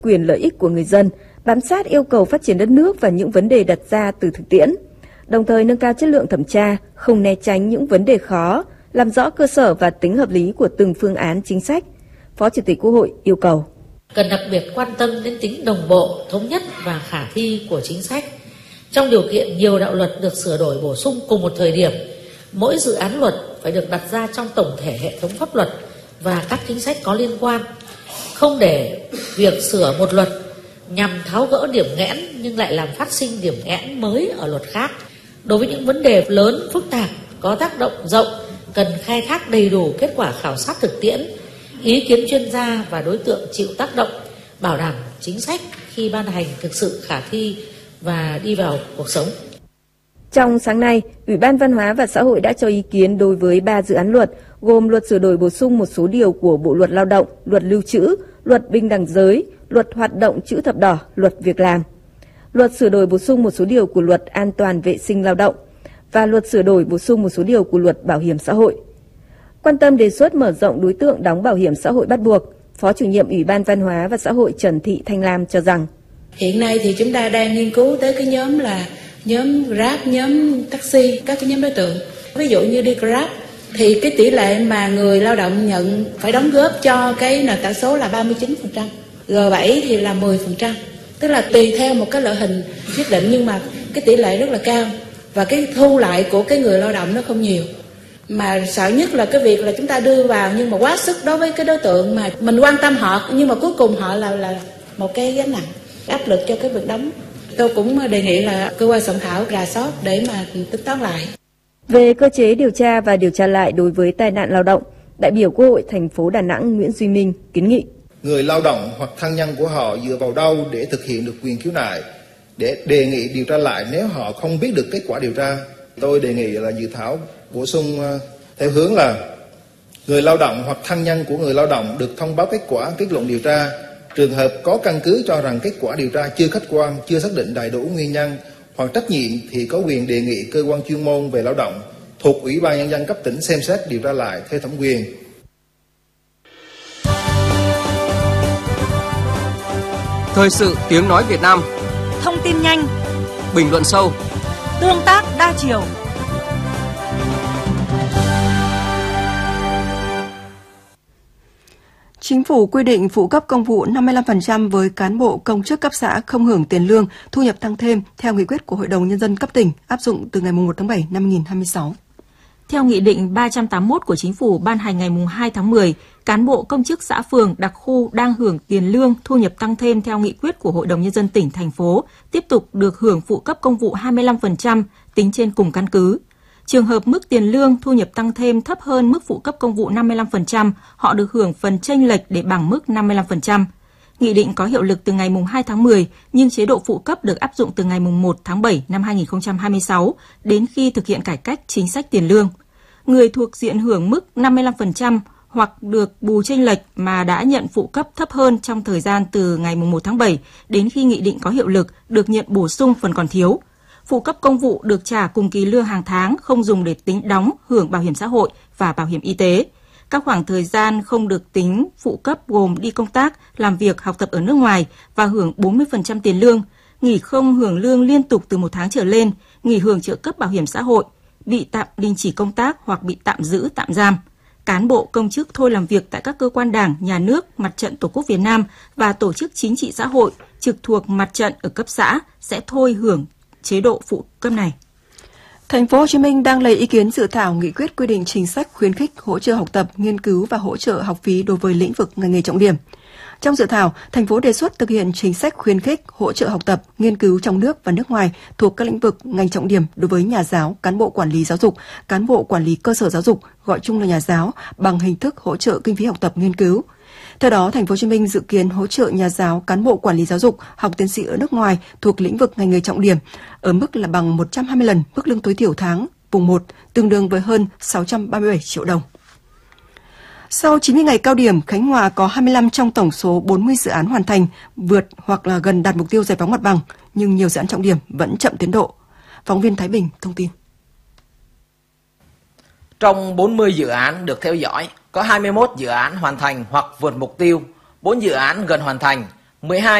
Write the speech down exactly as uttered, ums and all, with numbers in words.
quyền lợi ích của người dân, bám sát yêu cầu phát triển đất nước và những vấn đề đặt ra từ thực tiễn, đồng thời nâng cao chất lượng thẩm tra, không né tránh những vấn đề khó, làm rõ cơ sở và tính hợp lý của từng phương án chính sách. Phó Chủ tịch Quốc hội yêu cầu cần đặc biệt quan tâm đến tính đồng bộ, thống nhất và khả thi của chính sách. Trong điều kiện nhiều đạo luật được sửa đổi bổ sung cùng một thời điểm, mỗi dự án luật phải được đặt ra trong tổng thể hệ thống pháp luật và các chính sách có liên quan. Không để việc sửa một luật nhằm tháo gỡ điểm nghẽn nhưng lại làm phát sinh điểm nghẽn mới ở luật khác. Đối với những vấn đề lớn, phức tạp, có tác động rộng, cần khai thác đầy đủ kết quả khảo sát thực tiễn, ý kiến chuyên gia và đối tượng chịu tác động, bảo đảm chính sách khi ban hành thực sự khả thi và đi vào cuộc sống. Trong sáng nay, Ủy ban Văn hóa và Xã hội đã cho ý kiến đối với ba dự án luật, gồm luật sửa đổi bổ sung một số điều của Bộ luật Lao động, luật lưu trữ, luật bình đẳng giới, luật hoạt động chữ thập đỏ, luật việc làm, luật sửa đổi bổ sung một số điều của luật an toàn vệ sinh lao động và luật sửa đổi bổ sung một số điều của luật bảo hiểm xã hội. Quan tâm đề xuất mở rộng đối tượng đóng bảo hiểm xã hội bắt buộc, Phó Chủ nhiệm Ủy ban Văn hóa và Xã hội Trần Thị Thanh Lam cho rằng hiện nay thì chúng ta đang nghiên cứu tới cái nhóm là nhóm Grab, nhóm taxi, các cái nhóm đối tượng. Ví dụ như đi Grab thì cái tỷ lệ mà người lao động nhận phải đóng góp cho cái nền tảng số là ba mươi chín phần trăm, G bảy thì là mười phần trăm. Tức là tùy theo một cái loại hình nhất định nhưng mà cái tỷ lệ rất là cao và cái thu lại của cái người lao động nó không nhiều. Mà sợ nhất là cái việc là chúng ta đưa vào nhưng mà quá sức đối với cái đối tượng mà mình quan tâm họ nhưng mà cuối cùng họ là là một cái gánh nặng, áp lực cho cái việc đóng. Tôi cũng đề nghị là cơ quan soạn thảo rà soát để mà tính toán lại. Về cơ chế điều tra và điều tra lại đối với tai nạn lao động, đại biểu Quốc hội thành phố Đà Nẵng Nguyễn Duy Minh kiến nghị người lao động hoặc thân nhân của họ dựa vào đâu để thực hiện được quyền khiếu nại, để đề nghị điều tra lại nếu họ không biết được kết quả điều tra. Tôi đề nghị là dự thảo bổ sung theo hướng là người lao động hoặc thân nhân của người lao động được thông báo kết quả kết luận điều tra. Trường hợp có căn cứ cho rằng kết quả điều tra chưa khách quan, chưa xác định đầy đủ nguyên nhân hoặc trách nhiệm thì có quyền đề nghị cơ quan chuyên môn về lao động thuộc Ủy ban Nhân dân cấp tỉnh xem xét điều tra lại theo thẩm quyền. Thời sự tiếng nói Việt Nam. Thông tin nhanh, bình luận sâu, tương tác đa chiều. Chính phủ quy định phụ cấp công vụ năm mươi lăm phần trăm với cán bộ công chức cấp xã không hưởng tiền lương, thu nhập tăng thêm theo nghị quyết của Hội đồng Nhân dân cấp tỉnh áp dụng từ ngày mùng một tháng bảy năm hai nghìn không trăm hai mươi sáu. Theo Nghị định ba trăm tám mươi mốt của Chính phủ ban hành ngày mùng hai tháng mười, cán bộ công chức xã phường, đặc khu đang hưởng tiền lương, thu nhập tăng thêm theo nghị quyết của Hội đồng Nhân dân tỉnh, thành phố tiếp tục được hưởng phụ cấp công vụ hai mươi lăm phần trăm tính trên cùng căn cứ. Trường hợp mức tiền lương thu nhập tăng thêm thấp hơn mức phụ cấp công vụ năm mươi lăm phần trăm, họ được hưởng phần chênh lệch để bằng mức năm mươi lăm phần trăm. Nghị định có hiệu lực từ ngày mùng hai tháng mười, nhưng chế độ phụ cấp được áp dụng từ ngày mùng một tháng bảy năm hai nghìn không trăm hai mươi sáu đến khi thực hiện cải cách chính sách tiền lương. Người thuộc diện hưởng mức năm mươi lăm phần trăm hoặc được bù chênh lệch mà đã nhận phụ cấp thấp hơn trong thời gian từ ngày mùng một tháng bảy đến khi nghị định có hiệu lực được nhận bổ sung phần còn thiếu. Phụ cấp công vụ được trả cùng kỳ lương hàng tháng, không dùng để tính đóng, hưởng bảo hiểm xã hội và bảo hiểm y tế. Các khoảng thời gian không được tính phụ cấp gồm đi công tác, làm việc, học tập ở nước ngoài và hưởng bốn mươi phần trăm tiền lương, nghỉ không hưởng lương liên tục từ một tháng trở lên, nghỉ hưởng trợ cấp bảo hiểm xã hội, bị tạm đình chỉ công tác hoặc bị tạm giữ, tạm giam. Cán bộ công chức thôi làm việc tại các cơ quan đảng, nhà nước, Mặt trận Tổ quốc Việt Nam và tổ chức chính trị xã hội trực thuộc mặt trận ở cấp xã sẽ thôi hưởng chế độ phụ cấp này. Thành phố Hồ Chí Minh đang lấy ý kiến dự thảo nghị quyết quy định chính sách khuyến khích hỗ trợ học tập, nghiên cứu và hỗ trợ học phí đối với lĩnh vực ngành nghề trọng điểm. Trong dự thảo, thành phố đề xuất thực hiện chính sách khuyến khích hỗ trợ học tập, nghiên cứu trong nước và nước ngoài thuộc các lĩnh vực ngành trọng điểm đối với nhà giáo, cán bộ quản lý giáo dục, cán bộ quản lý cơ sở giáo dục, gọi chung là nhà giáo, bằng hình thức hỗ trợ kinh phí học tập, nghiên cứu. Theo đó, Thành phố Hồ Chí Minh dự kiến hỗ trợ nhà giáo, cán bộ quản lý giáo dục, học tiến sĩ ở nước ngoài thuộc lĩnh vực ngành nghề trọng điểm ở mức là bằng một trăm hai mươi lần mức lương tối thiểu tháng vùng một, tương đương với hơn sáu trăm ba mươi bảy triệu đồng. Sau chín mươi ngày cao điểm, Khánh Hòa có hai mươi lăm trong tổng số bốn mươi dự án hoàn thành, vượt hoặc là gần đạt mục tiêu giải phóng mặt bằng, nhưng nhiều dự án trọng điểm vẫn chậm tiến độ. Phóng viên Thái Bình thông tin. Trong bốn mươi dự án được theo dõi, có hai mươi mốt dự án hoàn thành hoặc vượt mục tiêu, bốn dự án gần hoàn thành, mười hai